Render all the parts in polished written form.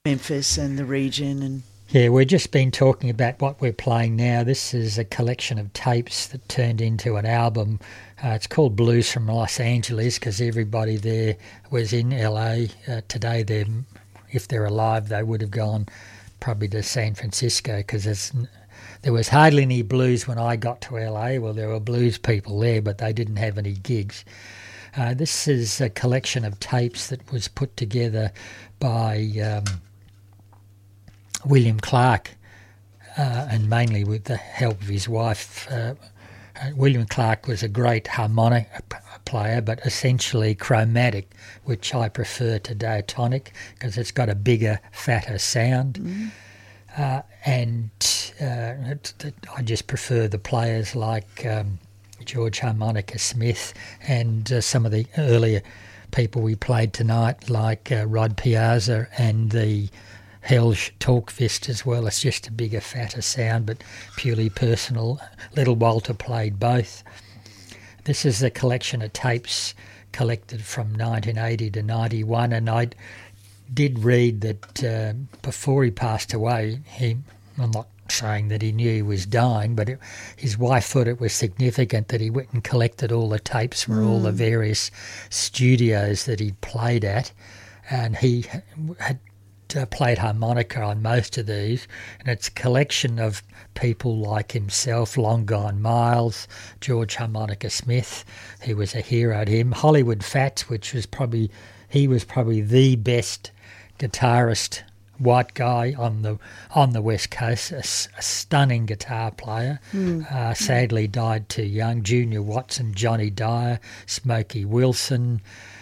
Memphis and the region. And Yeah, we've just been talking about what we're playing now. This is a collection of tapes that turned into an album. It's called Blues from Los Angeles because everybody there was in LA. Today, if they're alive, they would have gone probably to San Francisco because there was hardly any blues when I got to LA. Well, there were blues people there, but they didn't have any gigs. This is a collection of tapes that was put together by William Clark, and mainly with the help of his wife. William Clark was a great harmonic player, but essentially chromatic, which I prefer to diatonic because it's got a bigger, fatter sound. And I just prefer the players like George Harmonica Smith and some of the earlier people we played tonight, like Rod Piazza and the Helge Talkfist as well. It's just a bigger, fatter sound, but purely personal. Little Walter played both. This is a collection of tapes collected from 1980 to 91, and I did read that before he passed away, I'm not saying that he knew he was dying, but his wife thought it was significant that he went and collected all the tapes from all the various studios that he'd played at, and he had played harmonica on most of these, and it's a collection of people like himself, Long Gone Miles, George Harmonica Smith, who was a hero to him, Hollywood Fats, he was probably the best guitarist, white guy on the West Coast, a stunning guitar player. Sadly died too young. Junior Watson, Johnny Dyer, Smokey Wilson,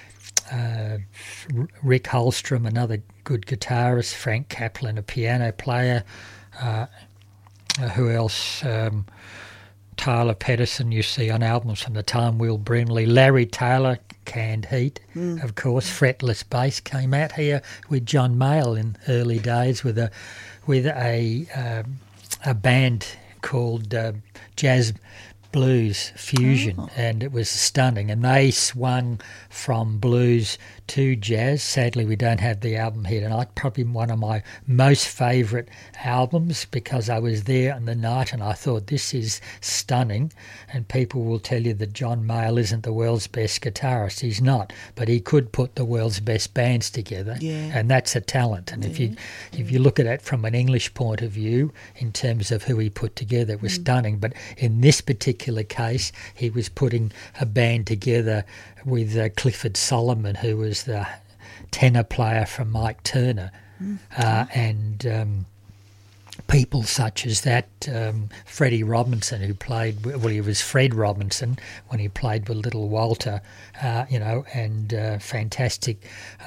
Rick Holstrom, another good guitarist, Frank Kaplan, a piano player. Who else? Tyler Pedersen, you see on albums from the time, Will Brimley. Larry Taylor, Canned Heat, of course. Fretless Bass came out here with John Mayall in early days with a band called Jazz Blues Fusion, and it was stunning, and they swung from blues to jazz. Sadly, we don't have the album here tonight. Probably one of my most favourite albums because I was there on the night and I thought this is stunning, and people will tell you that John Mayall isn't the world's best guitarist. He's not, but he could put the world's best bands together, and that's a talent. And if you look at it from an English point of view in terms of who he put together, it was stunning. But in this particular case, he was putting a band together with Clifford Solomon, who was the tenor player from Mike Turner, and people such as that, Freddie Robinson, who played, well, he was Fred Robinson when he played with Little Walter, and fantastic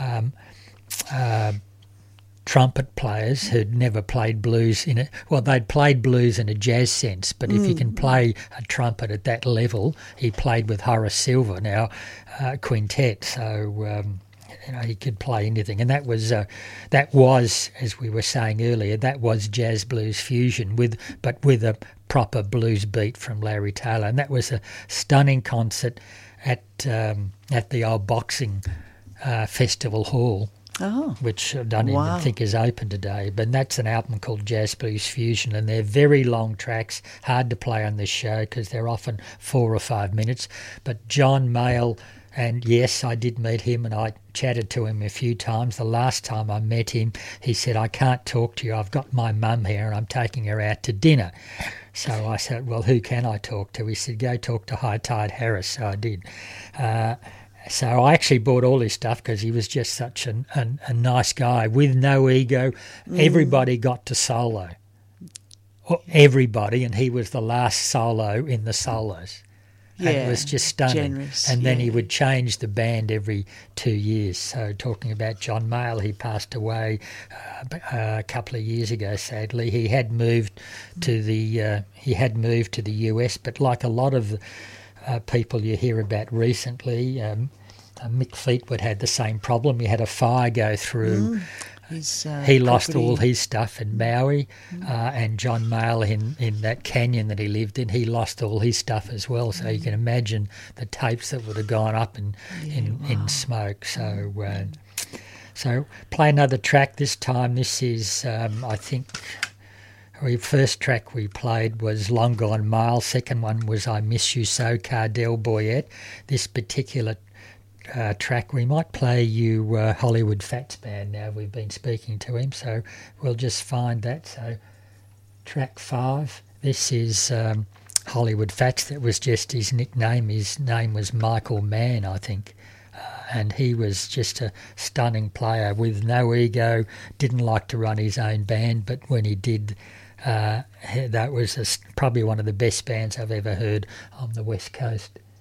trumpet players who'd never played blues in it. Well, they'd played blues in a jazz sense, but if you can play a trumpet at that level, he played with Horace Silver, now quintet, so he could play anything. And that was, as we were saying earlier, that was jazz blues fusion but with a proper blues beat from Larry Taylor, and that was a stunning concert at the old boxing festival hall. Which I don't even think is open today. But that's an album called Jazz Blues Fusion, and they're very long tracks, hard to play on this show because they're often 4 or 5 minutes. But John Mayall, and yes, I did meet him and I chatted to him a few times. The last time I met him, he said, "I can't talk to you. I've got my mum here and I'm taking her out to dinner." So I said, "Well, who can I talk to?" He said, "Go talk to High Tide Harris." So I did. So I actually bought all his stuff because he was just such a nice guy with no ego. Everybody got to solo. Everybody, and he was the last solo in the solos. And it was just stunning. Generous, and then he would change the band every 2 years. So talking about John Mayall, he passed away a couple of years ago, sadly. He had moved to the US, but like a lot of people you hear about recently, Mick Fleetwood had the same problem. He had a fire go through. He lost all his stuff in Maui, and John Mayall in that canyon that he lived in, he lost all his stuff as well. So you can imagine the tapes that would have gone up in smoke. So So play another track this time. This is, I think, the first track we played was Long Gone Mile. Second one was I Miss You So, Cardell Boyette. This particular track, we might play you Hollywood Fats Band now. We've been speaking to him, so we'll just find that. So track 5, this is Hollywood Fats. That was just his nickname. His name was Michael Mann, I think. And he was just a stunning player with no ego, didn't like to run his own band, but when he did, that was probably one of the best bands I've ever heard on the West Coast.